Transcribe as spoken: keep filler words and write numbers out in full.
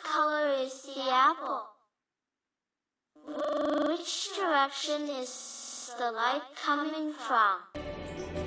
color is the apple? Which direction is the light coming from?